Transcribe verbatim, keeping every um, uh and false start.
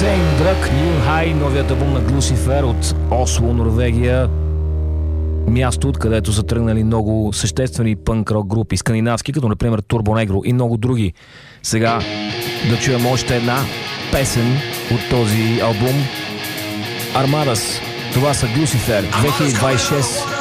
Shane Drug, New High, новият албум на Глусифер от Осло, Норвегия. Място, откъдето са тръгнали много съществени пънк-рок групи, скандинавски, като например Турбо Негро и много други. Сега да чуем още една песен от този албум. Армадас. Това са Глусифер две хиляди двадесет и шест.